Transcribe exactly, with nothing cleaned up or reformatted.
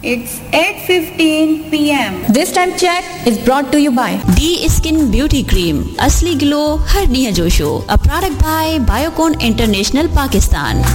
It's eight fifteen p m This time check is brought to you by D Skin Beauty Cream. Asli glow, har ॾींहं जो show. A product by Biocon International, Pakistan.